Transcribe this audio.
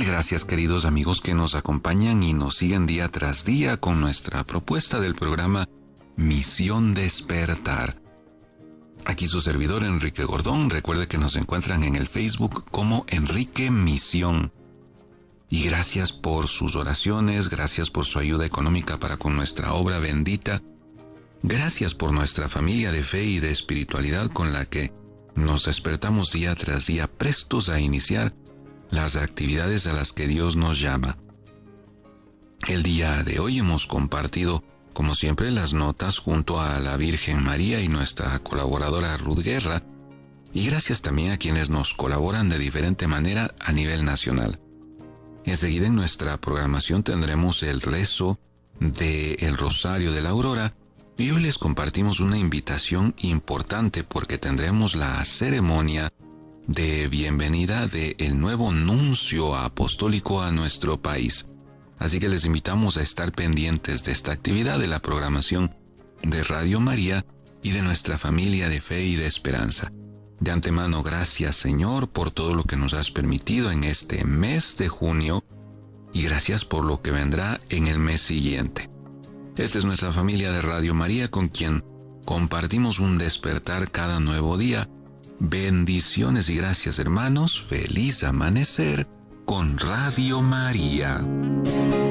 Gracias, queridos amigos que nos acompañan y nos siguen día tras día con nuestra propuesta del programa Misión Despertar. Aquí su servidor Enrique Gordón. Recuerde que nos encuentran en el Facebook como Enrique Misión. Y gracias por sus oraciones, gracias por su ayuda económica para con nuestra obra bendita. Gracias por nuestra familia de fe y de espiritualidad con la que nos despertamos día tras día prestos a iniciar las actividades a las que Dios nos llama. El día de hoy hemos compartido, como siempre, las notas junto a la Virgen María y nuestra colaboradora Ruth Guerra, y gracias también a quienes nos colaboran de diferente manera a nivel nacional. Enseguida en nuestra programación tendremos el rezo del Rosario de la Aurora, y hoy les compartimos una invitación importante porque tendremos la ceremonia de bienvenida del nuevo nuncio apostólico a nuestro país. Así que les invitamos a estar pendientes de esta actividad de la programación de Radio María y de nuestra familia de fe y de esperanza. De antemano, gracias, Señor, por todo lo que nos has permitido en este mes de junio y gracias por lo que vendrá en el mes siguiente. Esta es nuestra familia de Radio María con quien compartimos un despertar cada nuevo día. Bendiciones y gracias, hermanos. Feliz amanecer con Radio María.